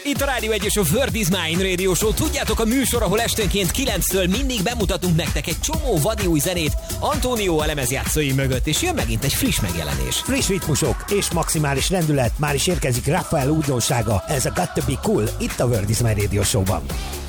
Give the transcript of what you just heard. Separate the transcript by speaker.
Speaker 1: Itt a Rádió 1 és a Word is Mine Radio Show. Tudjátok, a műsor, ahol esténként 9-től mindig bemutatunk nektek egy csomó vadi új zenét Antonio a lemezjátszói mögött, és jön megint egy friss megjelenés.
Speaker 2: Friss ritmusok és maximális rendület, már is érkezik Rafael újdonsága, ez a Got to Be Cool, itt a Word is Mine Radio Show-ban.